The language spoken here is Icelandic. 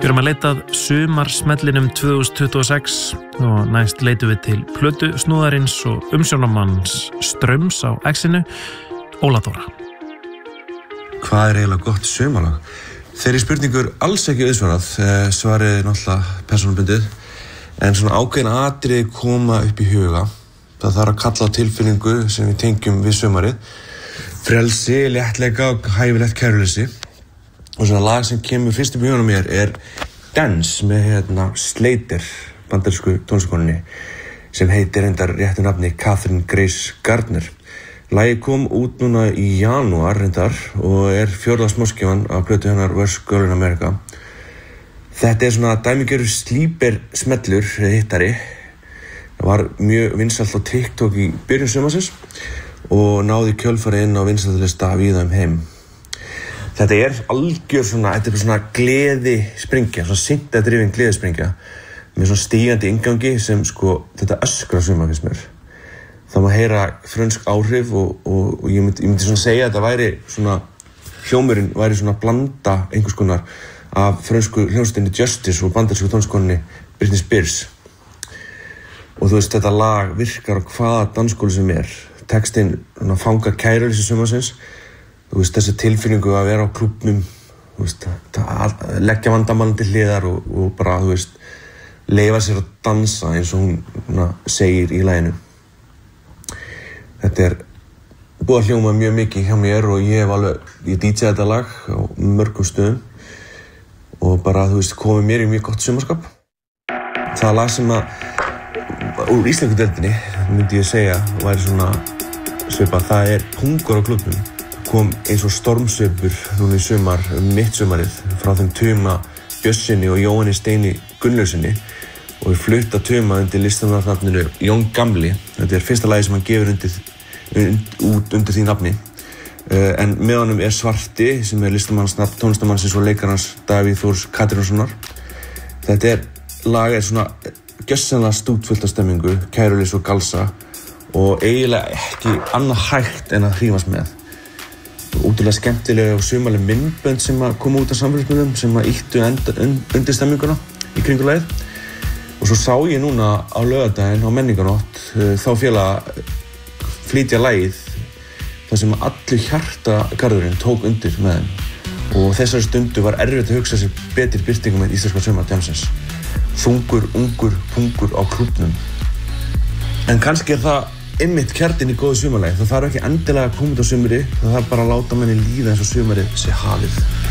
Við erum að leita að sumarsmellinum 2026 og næst leitum við til plötu snúðarins og umsjónarmanns Ströms á X-inu, Óla Þóra. Hvað eiginlega gott sumarlag? Þeirri spurningur alls ekki auðsvarað, svarið náttúrulega persónubundið, en svona ákveðin atriði koma upp í huga. Það þarf að kalla á tilfinningu sem við tengjum við sumarið, frelsi, léttleika og hæfilegt kæruleysi. Og svona lag sem kemur fyrst upp í huganum mér Dance með Slater, bandarísku tónlistarkonunni, sem heitir reyndar réttu nafni Kathryn Grace Gardner. Lagið kom út núna í janúar reyndar og fjórða smáskífan af plötu hennar Worst Girl in America. Þetta svona dæmigerður sleeper smellur hittari. Það var mjög vinsælt á TikTok í byrjun sumarsins og náði kjölfarið inn á vinsældarlista víða heim. Þetta algjör svona gleði sprengja, svona syntadrifin gleði sprengja með svona stígandi inngangi sem þetta öskra sumar finnst mér. Það má heyra frönsk áhrif og ég myndi svona segja að þetta væri svona, hljómurinn væri svona blanda einhvers konar af frönsku hljómsveitinni Justice og bandarísku tónlistarkonunni Britney Spears. Og þú veist, þetta lag virkar á hvaða dansskóli sem Textinn fangar kæruleysi sumarsins. Þú veist, þessi tilfinningu að vera á klúbbnum, þú veist, leggja vandamálinn til hliðar og bara, þú veist, leyfa sér að dansa eins og hún segir í laginu. Þetta búið að hljóma mjög mikið hjá mér og ég DJ þetta lag á mörgum stöðum og bara, þú veist, komið mér í mjög gott sumarskap. Það lag sem úr íslensku deildinni, myndi ég segja, væri svona svipað, það Hungur á klúbbnum. Kom eins og stormsveipur núna í sumar, mitt sumarið, frá þeim Tuma Bjössinni og Jóhanni Steini Gunnlausinni og við flutta Tuma undir listamannsnafninu Jón Gamli. Þetta fyrsta lagi sem hann gefur undir því nafni. En með honum Svarti, sem listamannsnafn tónlistarmannsins og leikarans Davíð Þórs Katrínasonar. Þetta lag svona gjörsamlega stútfullt af stemmingu, kæruleysi og galsa og eiginlega ekki annað hægt en að hrífast með. Útrúlega skemmtilega og sumarleg myndbönd sem koma út af samfélagsmiðlum sem ýttu undir stemminguna í kringu lagið. Og svo sá ég núna á laugardaginn á menningarnótt þá félaga flytja lagið þar sem allur hjartagarðurinn tók undir með þeim. Og þessari stundu var erfitt að hugsa sér betri birtingu með íslenska sumardjammsins. Þungur, ungur, pungur á klúbbnum. En kannski það einmitt kjarninn í góðu sumarlagi. Það þarf ekki endilega að koma út á sumri, það þarf bara að láta manni líða eins og sumarið sé hafið.